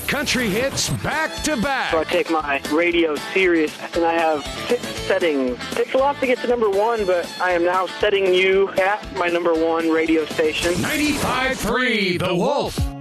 country hits back to back. So I take my radio serious, and I have 6 settings. It takes a lot to get to number 1, but I am now setting you at my number 1 radio station. 95.3 The Wolf.